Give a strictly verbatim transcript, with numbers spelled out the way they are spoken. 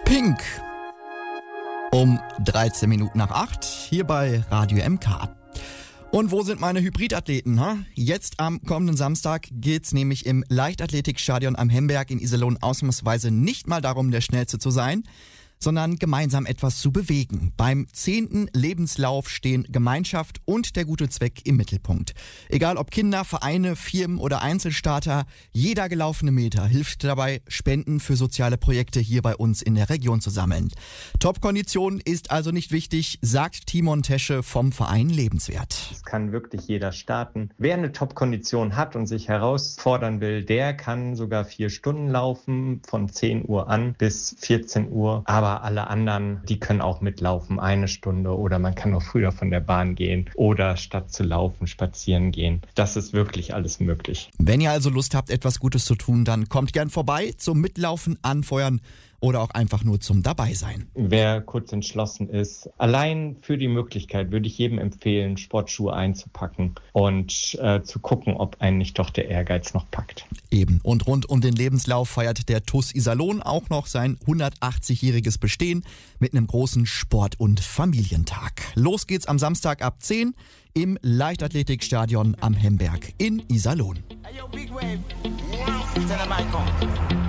Pink. Um dreizehn Minuten nach acht hier bei Radio M K. Und wo sind meine Hybridathleten? Ha? Jetzt am kommenden Samstag geht's nämlich im Leichtathletikstadion am Hemberg in Iserlohn ausnahmsweise nicht mal darum, der Schnellste zu sein, sondern gemeinsam etwas zu bewegen. Beim zehnten Lebenslauf stehen Gemeinschaft und der gute Zweck im Mittelpunkt. Egal ob Kinder, Vereine, Firmen oder Einzelstarter, jeder gelaufene Meter hilft dabei, Spenden für soziale Projekte hier bei uns in der Region zu sammeln. Top-Kondition ist also nicht wichtig, sagt Timon Tesche vom Verein Lebenswert. Es kann wirklich jeder starten. Wer eine Top-Kondition hat und sich herausfordern will, der kann sogar vier Stunden laufen, von zehn Uhr an bis vierzehn Uhr. Aber Aber alle anderen, die können auch mitlaufen, eine Stunde, oder man kann auch früher von der Bahn gehen oder statt zu laufen spazieren gehen. Das ist wirklich alles möglich. Wenn ihr also Lust habt, etwas Gutes zu tun, dann kommt gern vorbei zum Mitlaufen, Anfeuern oder auch einfach nur zum Dabeisein. Wer kurz entschlossen ist, allein für die Möglichkeit würde ich jedem empfehlen, Sportschuhe einzupacken und äh, zu gucken, ob einen nicht doch der Ehrgeiz noch packt. Eben. Und rund um den Lebenslauf feiert der T U S Iserlohn auch noch sein hundertachtzig-jähriges Bestehen mit einem großen Sport- und Familientag. Los geht's am Samstag ab zehn im Leichtathletikstadion am Hemberg in Iserlohn. Hey, yo, Big Wave. Tell them I come.